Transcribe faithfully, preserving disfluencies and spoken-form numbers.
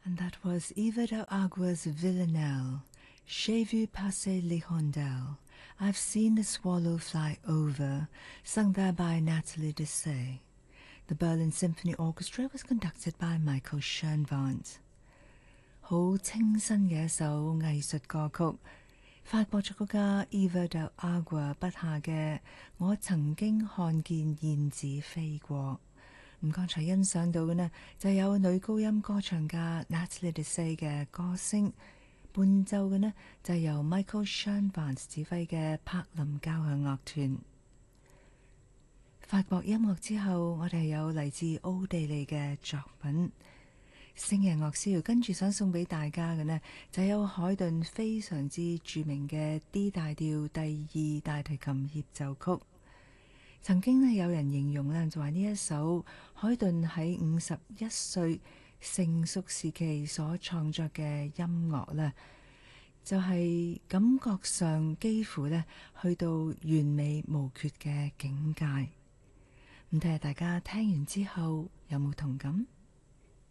And that was Eva del Agua's Villanelle, J'ai vu passer l'hirondelle, I've seen the swallow fly over, sung there by Nathalie Dessay. The Berlin Symphony Orchestra was conducted by Michael Schoenwandt. 好清新嘅一首藝術歌曲，法國作曲家 Eva del Agua 筆下嘅我曾經看見燕子飛過。咁剛才欣賞到嘅呢，就有女高音歌唱家 Nathalie Dessay 嘅歌聲，伴奏嘅呢就由 Michael Schoenwandt 指揮嘅柏林交響樂團。法國音樂之後，我哋有嚟自奧地利嘅作品。星夜樂師要跟住想送俾大家嘅呢，就有海頓非常之著名嘅 D 大調第二大提琴協奏曲。曾經呢有人形容呢，就話呢一首海頓喺五十一歲成熟時期所創作嘅音樂呢，就係感覺上幾乎呢去到完美無缺嘅境界。唔睇下大家聽完之後有冇同感？